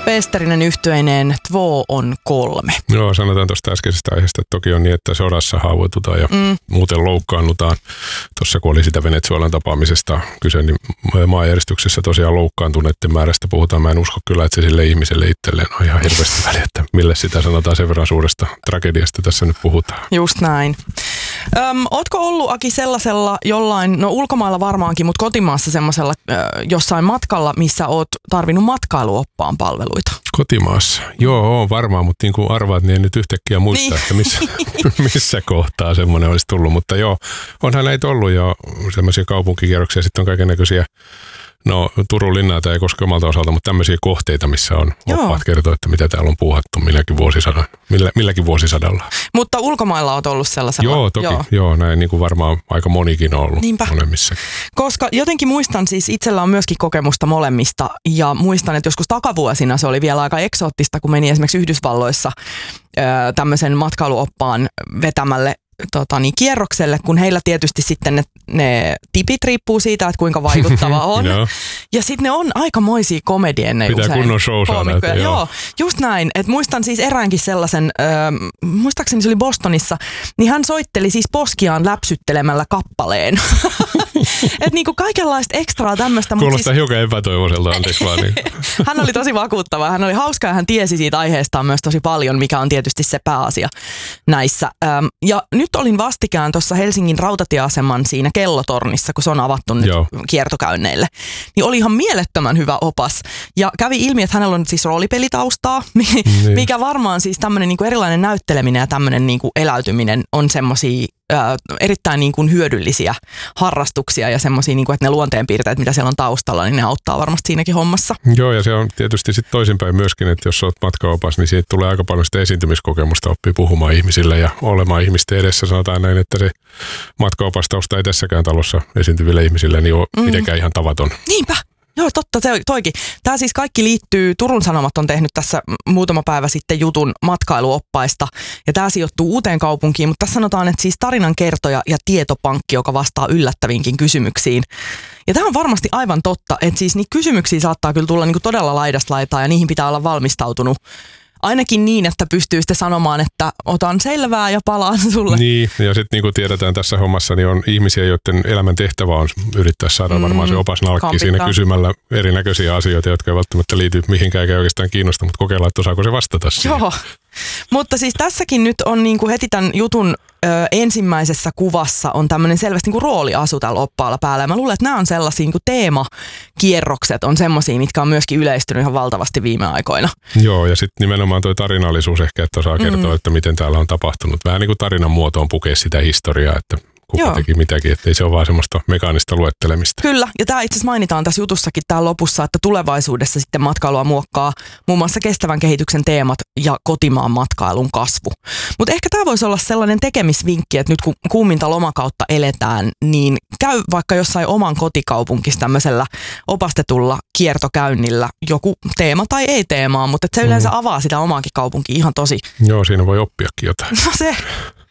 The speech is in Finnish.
Pesterinen yhtyeineen Två on 3. Joo, sanotaan tuosta äskeisestä aiheesta, että toki on niin, että sodassa haavoitutaan ja muuten loukkaannutaan. Tuossa kun oli sitä Venezuelan tapaamisesta kyse, niin maanjäristyksessä tosiaan loukkaantuneiden määrästä puhutaan. Mä en usko kyllä, että se sille ihmiselle itselleen on ihan hirveästi väliä, että mille sitä sanotaan, sen verran suuresta tragediasta tässä nyt puhutaan. Just näin. Ootko ollut, Aki, sellaisella jollain, no ulkomailla varmaankin, mutta kotimaassa semmoisella jossain matkalla, missä oot tarvinnut matkailuoppaan palveluita? Kotimaassa? Joo, on varmaan, mutta niin kuin arvaat, niin en nyt yhtäkkiä muista, että missä kohtaa semmoinen olisi tullut. Mutta joo, onhan näitä ollut jo semmoisia kaupunkikierroksia, sitten on kaikennäköisiä. No, Turun linnaa ei koske omalta osalta, mutta tämmöisiä kohteita, missä on oppaat kertoo, että mitä täällä on puuhattu milläkin vuosisadalla. Mutta ulkomailla olet ollut sellaisella? Joo, toki. Joo, näin niin kuin varmaan aika monikin on ollut molemmissa. Koska jotenkin muistan, siis itsellä on myöskin kokemusta molemmista ja muistan, että joskus takavuosina se oli vielä aika eksoottista, kun meni esimerkiksi Yhdysvalloissa tämmöisen matkailuoppaan vetämälle kierrokselle, kun heillä tietysti sitten ne tipit riippuu siitä, että kuinka vaikuttava on. Ja sitten ne on aikamoisia komedienneja usein. Pitää kunnon show saada. Joo, just näin. Et muistan siis eräänkin sellaisen, muistaakseni se oli Bostonissa, niin hän soitteli siis poskiaan läpsyttelemällä kappaleen. Että niinku kaikenlaista ekstraa tämmöistä. Kuulostaa siis hiukan epätoivoiselta, anteeksi vaan. Niin. Hän oli tosi vakuuttava. Hän oli hauska ja hän tiesi siitä aiheestaan myös tosi paljon, mikä on tietysti se pääasia näissä. Ja nyt olin vastikään tuossa Helsingin rautatieaseman siinä kellotornissa, kun se on avattu nyt kiertokäynneille. Niin oli ihan mielettömän hyvä opas. Ja kävi ilmi, että hänellä on nyt siis roolipelitaustaa, mikä varmaan siis tämmöinen niinku erilainen näytteleminen ja tämmöinen niinku eläytyminen on semmosia erittäin niin kuin hyödyllisiä harrastuksia ja semmoisia, niin kuin, että ne luonteenpiirteet, mitä siellä on taustalla, niin ne auttaa varmasti siinäkin hommassa. Joo, ja se on tietysti sitten toisinpäin myöskin, että jos olet matkaopas, niin siitä tulee aika paljon sitä esiintymiskokemusta, oppii puhumaan ihmisille ja olemaan ihmisten edessä. Sanotaan näin, että se matkaopastausta ei tässäkään talossa esiintyville ihmisille niin ole mitenkään ihan tavaton. Niinpä. Joo, totta, se toikin. Tämä siis kaikki liittyy, Turun Sanomat on tehnyt tässä muutama päivä sitten jutun matkailuoppaista, ja tämä sijoittuu uuteen kaupunkiin, mutta tässä sanotaan, että siis tarinankertoja ja tietopankki, joka vastaa yllättäviinkin kysymyksiin. Ja tämä on varmasti aivan totta, että siis niitä kysymyksiä saattaa kyllä tulla niinku todella laidasta laitaan, ja niihin pitää olla valmistautunut. Ainakin niin, että pystyy sitten sanomaan, että otan selvää ja palaan sulle. Niin, ja sitten niin kuin tiedetään tässä hommassa, niin on ihmisiä, joiden elämän tehtävä on yrittää saada varmaan se opas nalkki siinä kysymällä erinäköisiä asioita, jotka ei välttämättä liity mihinkään eikä oikeastaan kiinnosta, mutta kokeillaan, että osaako se vastata siihen. Joo, mutta siis tässäkin nyt on niin kuin heti tämän jutun ensimmäisessä kuvassa on tämmöinen selvästi niin kuin rooliasu tällä oppaalla päällä. Ja mä luulen, että nämä on sellaisia niin kuin teemakierrokset on semmoisia, mitkä on myöskin yleistynyt ihan valtavasti viime aikoina. Joo, ja sitten nimenomaan toi tarinallisuus ehkä, että osaa kertoa, että miten täällä on tapahtunut. Vähän niin kuin tarinan muotoon pukea sitä historiaa, että kuka teki mitäkin, ettei se ole vaan semmoista mekaanista luettelemista. Kyllä, ja tämä itse asiassa mainitaan tässä jutussakin täällä lopussa, että tulevaisuudessa sitten matkailua muokkaa muun muassa kestävän kehityksen teemat ja kotimaan matkailun kasvu. Mutta ehkä tämä voisi olla sellainen tekemisvinkki, että nyt kun kuuminta lomakautta eletään, niin käy vaikka jossain oman kotikaupunkissa tämmöisellä opastetulla kiertokäynnillä joku teema tai ei teemaa, mutta se yleensä avaa sitä omaakin kaupunkia ihan tosi. Joo, siinä voi oppiakin jotain. No se.